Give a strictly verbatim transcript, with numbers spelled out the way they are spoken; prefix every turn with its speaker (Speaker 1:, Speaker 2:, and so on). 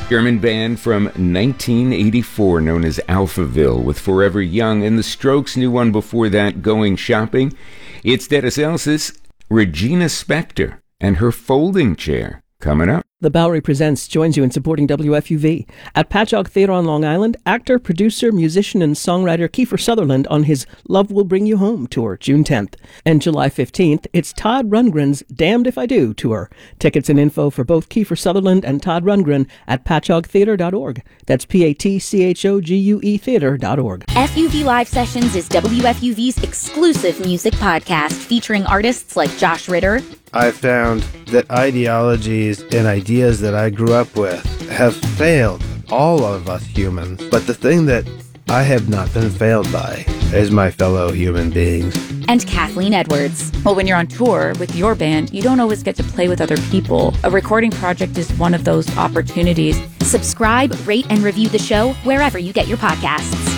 Speaker 1: German band from nineteen eighty-four known as Alphaville with Forever Young, and the Strokes' new one before that, Going Shopping. It's Dennis Els's Regina Spektor and her folding chair coming up.
Speaker 2: The Bowery Presents joins you in supporting W F U V. At Patchogue Theatre on Long Island, actor, producer, musician, and songwriter Kiefer Sutherland on his Love Will Bring You Home tour, June tenth. And July fifteenth, it's Todd Rundgren's Damned If I Do tour. Tickets and info for both Kiefer Sutherland and Todd Rundgren at patchogue theatre dot org. That's P A T C H O G U E theater dot org.
Speaker 3: F U V Live Sessions is W F U V's exclusive music podcast featuring artists like Josh Ritter.
Speaker 4: I found that ideologies and ideas that I grew up with have failed all of us humans. But the thing that I have not been failed by is my fellow human beings.
Speaker 3: And Kathleen Edwards.
Speaker 5: Well, when you're on tour with your band, you don't always get to play with other people. A recording project is one of those opportunities.
Speaker 3: Subscribe, rate, and review the show wherever you get your podcasts.